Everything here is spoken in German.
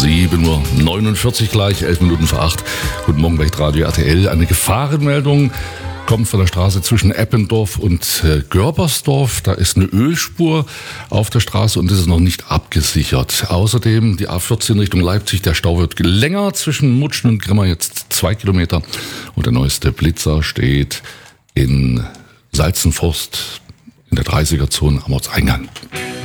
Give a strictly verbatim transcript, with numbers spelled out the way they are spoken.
sieben Uhr neunundvierzig gleich, elf Minuten vor acht. Guten Morgen bei Radio R T L. Eine Gefahrenmeldung kommt von der Straße zwischen Eppendorf und äh, Görbersdorf. Da ist eine Ölspur auf der Straße und das ist noch nicht abgesichert. Außerdem die A vierzehn Richtung Leipzig. Der Stau wird länger zwischen Mutschen und Grimma, jetzt zwei Kilometer. Und der neueste Blitzer steht in Salzenforst in der dreißiger Zone am Ortseingang.